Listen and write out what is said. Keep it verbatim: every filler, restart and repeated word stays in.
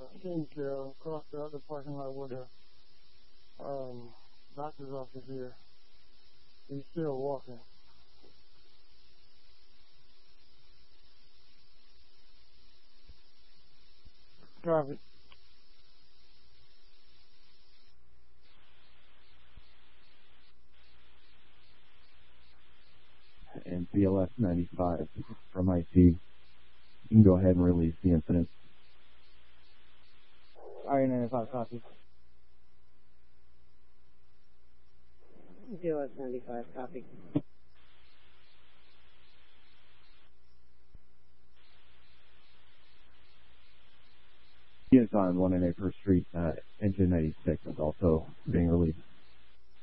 think uh, across the other parking lot where the um, doctor's office here. He's still walking. Traffic. And B L S ninety-five from I C. You can go ahead and release the incident. R ninety-five, copy. B L S ninety-five, copy. He is on one and eight First Street, uh, engine ninety-six is also being released.